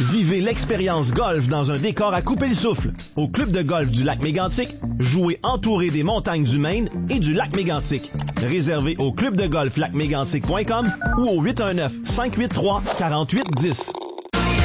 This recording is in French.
Vivez l'expérience golf dans un décor à couper le souffle. Au Club de golf du Lac Mégantic, jouez entouré des montagnes du Maine et du Lac Mégantic. Réservez au clubdegolflacmégantic.com ou au 819-583-4810.